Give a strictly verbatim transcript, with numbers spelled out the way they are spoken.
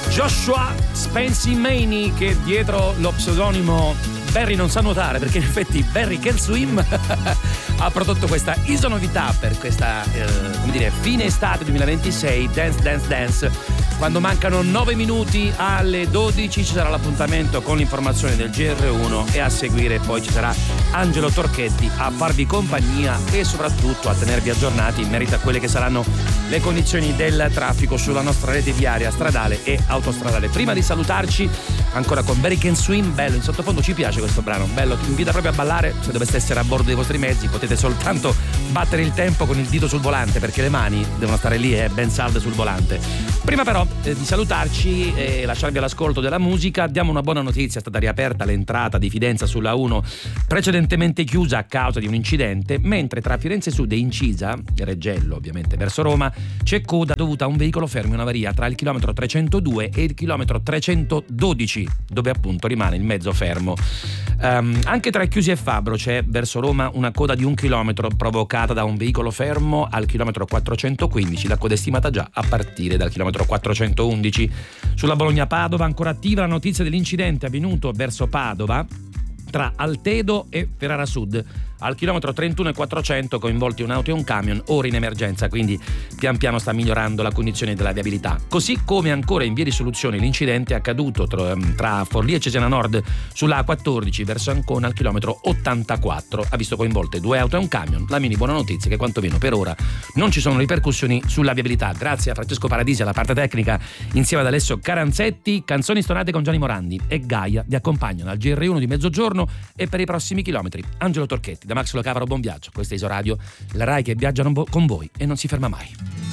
Joshua Spency Maney, che dietro lo pseudonimo Barry non sa nuotare, perché in effetti Barry can swim, ha prodotto questa isonovità per questa eh, come dire fine estate duemilaventisei, Dance Dance Dance. Quando mancano nove minuti alle dodici ci sarà l'appuntamento con l'informazione del G R uno e a seguire poi ci sarà Angelo Torchetti a farvi compagnia e soprattutto a tenervi aggiornati in merito a quelle che saranno le condizioni del traffico sulla nostra rete viaria, stradale e autostradale. Prima di salutarci ancora con Barry Can Swim, bello, in sottofondo ci piace questo brano, bello, ti invita proprio a ballare. Se doveste essere a bordo dei vostri mezzi potete soltanto battere il tempo con il dito sul volante, perché le mani devono stare lì e eh, ben salde sul volante. Prima però eh, di salutarci e lasciarvi all'ascolto della musica, diamo una buona notizia: è stata riaperta l'entrata di Fidenza sulla uno, precedentemente chiusa a causa di un incidente, mentre tra Firenze Sud e Incisa, Reggello ovviamente verso Roma, c'è coda dovuta a un veicolo fermo in un'avaria tra il chilometro trecentodue e il chilometro trecentododici, dove appunto rimane il mezzo fermo. Um, anche tra Chiusi e Fabbro c'è verso Roma una coda di un chilometro provocata da un veicolo fermo al chilometro quattrocentoquindici, la coda è stimata già a partire dal chilometro quattrocentoundici. Sulla Bologna-Padova ancora attiva la notizia dell'incidente avvenuto verso Padova tra Altedo e Ferrara Sud. Al chilometro trentuno e quattrocento coinvolti un'auto e un camion, ora in emergenza, quindi pian piano sta migliorando la condizione della viabilità. Così come ancora in via di soluzione l'incidente accaduto tra, tra Forlì e Cesena Nord sulla A quattordici verso Ancona al chilometro ottantaquattro. Ha visto coinvolte due auto e un camion. La mini buona notizia è che quantomeno per ora non ci sono ripercussioni sulla viabilità. Grazie a Francesco Paradisi alla parte tecnica, insieme ad Alessio Caranzetti. Canzoni stonate con Gianni Morandi e Gaia vi accompagnano al G R uno di mezzogiorno e per i prossimi chilometri Angelo Torchetti. Da Max Lo Cavaro, buon viaggio. Questa è Isoradio, la Rai che viaggia con voi e non si ferma mai.